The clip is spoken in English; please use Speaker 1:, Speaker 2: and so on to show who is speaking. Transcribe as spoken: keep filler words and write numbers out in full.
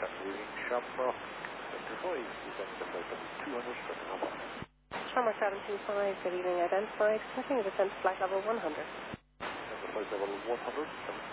Speaker 1: Check reading Shamrock seventy-five, descending to flight level two hundred, turning off.
Speaker 2: Shamrock seven two five, good evening, identified. Continue descent to flight level one hundred.
Speaker 1: Descend to flight level one hundred,